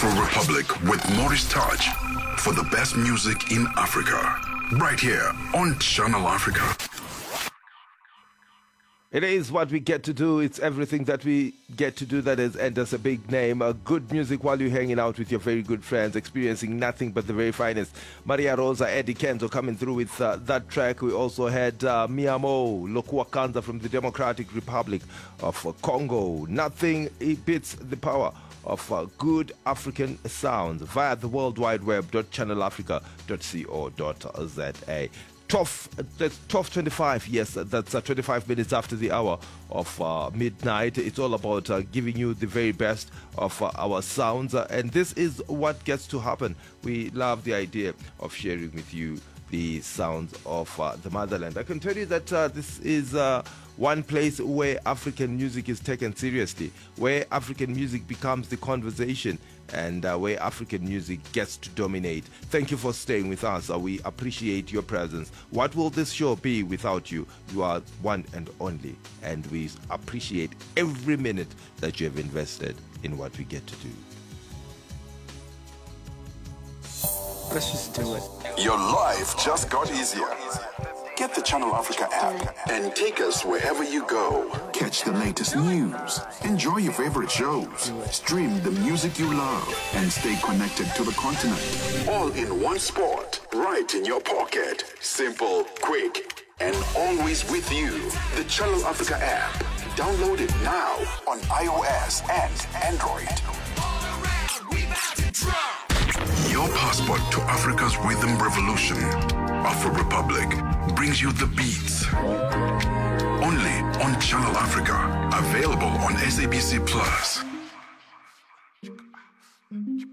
Afro Republic with Maurice Touch for the best music in Africa. Right here on Channel Africa. It is what we get to do. It's everything that we get to do that has earned us a big name. Good music while you're hanging out with your very good friends, experiencing nothing but the very finest. Maria Rosa, Eddie Kenzo coming through with that track. We also had Miamo Lokuakanza from the Democratic Republic of Congo. Nothing beats the power of good African sounds via the World Wide Web, channelafrica.co.za. 12:25, yes, that's 25 minutes after the hour of midnight. It's all about giving you the very best of our sounds, and this is what gets to happen. We love the idea of sharing with you the sounds of the motherland. I can tell you that this is one place where African music is taken seriously, where African music becomes the conversation, and where African music gets to dominate. Thank you for staying with us. We appreciate your presence. What will this show be without you? You are one and only, and we appreciate every minute that you have invested in what we get to do. Let's just do it. Your life just got easier. Get the Channel Africa app and take us wherever you go. Catch the latest news, enjoy your favorite shows, stream the music you love, and stay connected to the continent. All in one spot, right in your pocket. Simple, quick, and always with you. The Channel Africa app. Download it now on iOS and Android. Your passport to Africa's rhythm revolution. Afro Republic brings you the beats. Only on Channel Africa. Available on SABC Plus.